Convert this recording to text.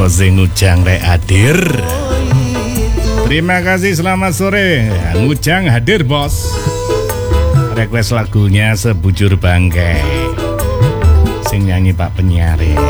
bose Ngujang rek hadir. Terima kasih, selamat sore. Ngujang hadir bos. Request lagunya Sebujur Bangkai, sing nyanyi Pak Penyiar.